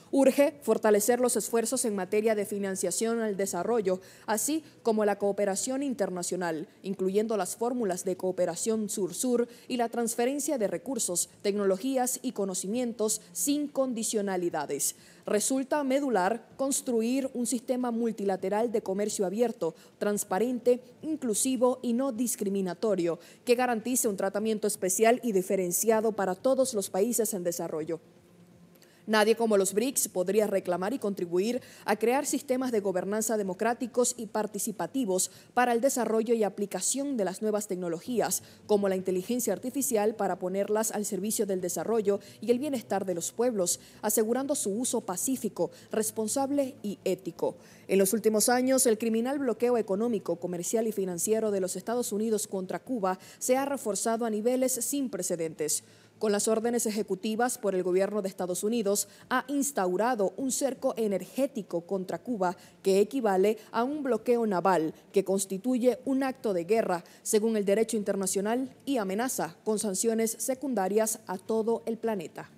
Urge fortalecer los esfuerzos en materia de financiación al desarrollo, así como la cooperación internacional, incluyendo las fórmulas de cooperación sur-sur y la transferencia de recursos, tecnologías y conocimientos sin condicionalidades. Resulta medular construir un sistema multilateral de comercio abierto, transparente, inclusivo y no discriminatorio, que garantice un tratamiento especial y diferenciado para todos los países en desarrollo. Nadie como los BRICS podría reclamar y contribuir a crear sistemas de gobernanza democráticos y participativos para el desarrollo y aplicación de las nuevas tecnologías, como la inteligencia artificial, para ponerlas al servicio del desarrollo y el bienestar de los pueblos, asegurando su uso pacífico, responsable y ético. En los últimos años, el criminal bloqueo económico, comercial y financiero de los Estados Unidos contra Cuba se ha reforzado a niveles sin precedentes. Con las órdenes ejecutivas por el gobierno de Estados Unidos, ha instaurado un cerco energético contra Cuba que equivale a un bloqueo naval que constituye un acto de guerra, según el derecho internacional, y amenaza con sanciones secundarias a todo el planeta.